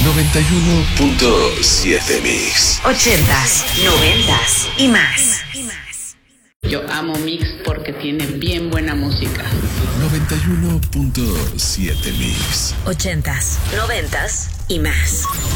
91.7 Mix. 80s, 90s y más. Yo amo Mix porque tiene bien buena música. 91.7 Mix. 80s, 90s y más.